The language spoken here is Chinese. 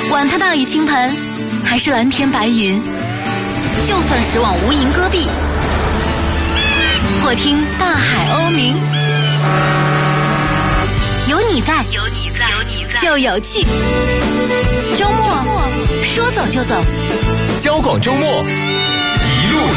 管它大雨倾盆，还是蓝天白云，就算驶往无垠戈壁，或听大海鸥鸣，有你在，就有趣。周末说走就走， 交广周末